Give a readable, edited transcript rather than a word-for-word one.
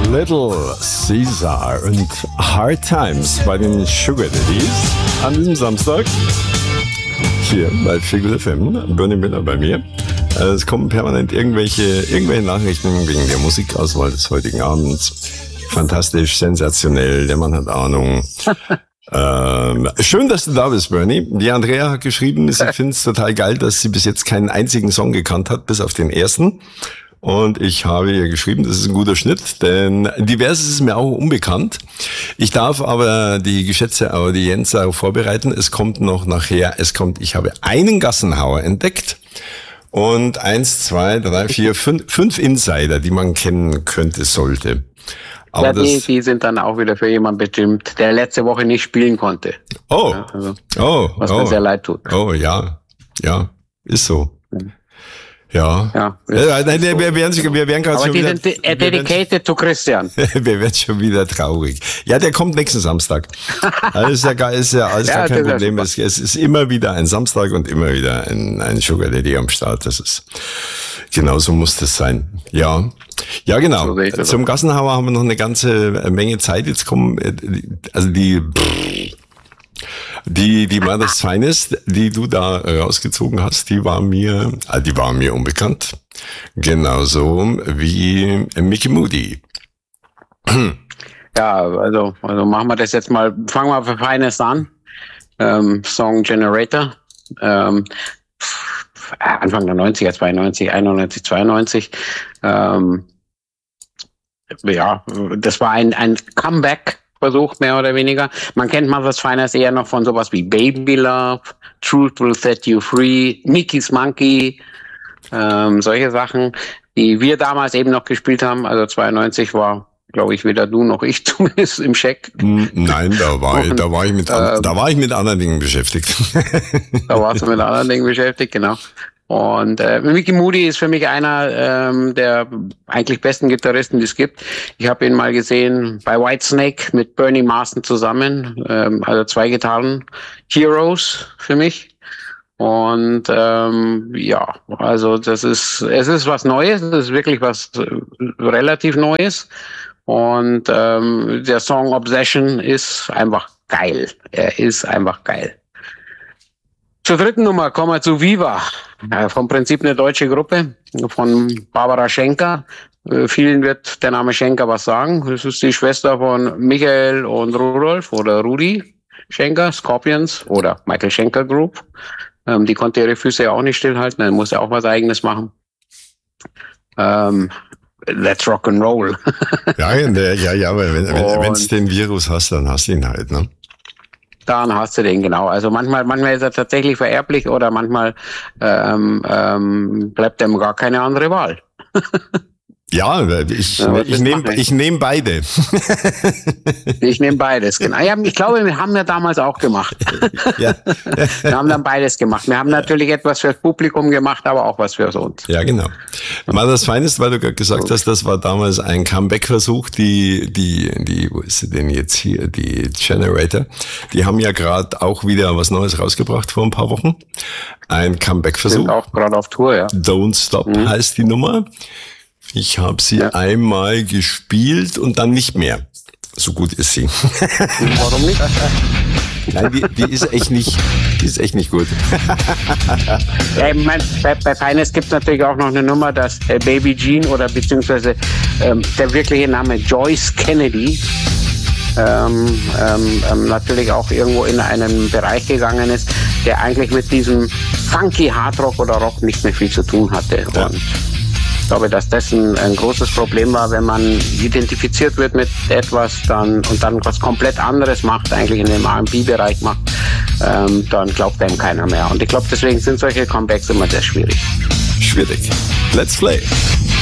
Little Caesar und Hard Times bei den Sugar Daddies an diesem Samstag hier bei Figel FM. Bernie Miller bei mir. Es kommen permanent irgendwelche Nachrichten wegen der Musikauswahl des heutigen Abends. Fantastisch, sensationell, der Mann hat Ahnung. Schön, dass du da bist, Bernie. Die Andrea hat geschrieben, sie findet es total geil, dass sie bis jetzt keinen einzigen Song gekannt hat, bis auf den ersten. Und ich habe ihr geschrieben, das ist ein guter Schnitt, denn diverses ist mir auch unbekannt. Ich darf aber die geschätzte Audienz darauf vorbereiten. Es kommt noch nachher, ich habe einen Gassenhauer entdeckt und 1, 2, 3, 4, 5 Insider, die man kennen könnte, sollte. Aber ja, die sind dann auch wieder für jemanden bestimmt, der letzte Woche nicht spielen konnte. Oh, ja, also, was mir sehr leid tut. Oh, ja, ist so. Ja. Wir werden gerade schon wieder... Aber die sind dedicated to Christian. Wir werden schon wieder traurig. Ja, der kommt nächsten Samstag. Alles ist ja alles gar kein Problem. Es ist immer wieder ein Samstag und immer wieder ein Sugar Daddy am Start. Genauso muss das sein. Ja, genau. So zum Gassenhauer haben wir noch eine ganze Menge Zeit. Jetzt kommen, die Mother's Finest, die du da rausgezogen hast, die war mir unbekannt. Genauso wie Mickey Moody. Ja, also machen wir das jetzt mal, fangen wir für Finest an. Song Generator. Anfang der 90er, 92, 91, 92. Das war ein Comeback-Versuch, mehr oder weniger. Man kennt Mother's Finest eher noch von sowas wie Baby Love, Truth Will Set You Free, Mickey's Monkey, solche Sachen, die wir damals eben noch gespielt haben. Also 92 war, glaube ich, weder du noch ich zumindest im Scheck. Nein, da war ich mit anderen Dingen beschäftigt. Da warst du mit anderen Dingen beschäftigt, genau. Und Mickey Moody ist für mich einer der eigentlich besten Gitarristen, die es gibt. Ich habe ihn mal gesehen bei Whitesnake mit Bernie Marsden zusammen, also 2 Gitarren, Heroes für mich. Und also es ist was Neues, es ist wirklich was relativ Neues. Und der Song Obsession ist einfach geil. Er ist einfach geil. Zur dritten Nummer kommen wir zu Viva. Vom Prinzip eine deutsche Gruppe von Barbara Schenker. Vielen wird der Name Schenker was sagen. Das ist die Schwester von Michael und Rudolf oder Rudi Schenker, Scorpions oder Michael Schenker Group. Die konnte ihre Füße ja auch nicht stillhalten, dann musste auch was Eigenes machen. Let's rock and roll. Ja, weil wenn du den Virus hast, dann hast du ihn halt, ne? Dann hast du den, genau. Also manchmal ist er tatsächlich vererblich oder manchmal bleibt ihm gar keine andere Wahl. Ja, ich nehme beide. Ich nehme beides, genau. Ja, ich glaube, wir haben ja damals auch gemacht. Ja. Wir haben dann beides gemacht. Wir haben natürlich etwas fürs Publikum gemacht, aber auch was für uns. Ja, genau. Mother's Finest, weil du gerade gesagt hast, das war damals ein Comeback-Versuch. Wo ist sie denn jetzt hier? Die Generator. Die haben ja gerade auch wieder was Neues rausgebracht vor ein paar Wochen. Ein Comeback-Versuch. Sind auch gerade auf Tour, ja. Don't Stop heißt die Nummer. Ich habe sie einmal gespielt und dann nicht mehr. So gut ist sie. Warum nicht? Nein, die ist echt nicht gut. Ja, ich meine, bei Finest gibt es natürlich auch noch eine Nummer, dass Baby Jean oder beziehungsweise der wirkliche Name Joyce Kennedy natürlich auch irgendwo in einen Bereich gegangen ist, der eigentlich mit diesem funky Hardrock oder Rock nicht mehr viel zu tun hatte. Ja. Und ich glaube, dass das ein großes Problem war, wenn man identifiziert wird mit etwas und dann was komplett anderes macht, eigentlich in dem R&B-Bereich macht, dann glaubt einem keiner mehr. Und ich glaube, deswegen sind solche Comebacks immer sehr schwierig. Schwierig. Let's play.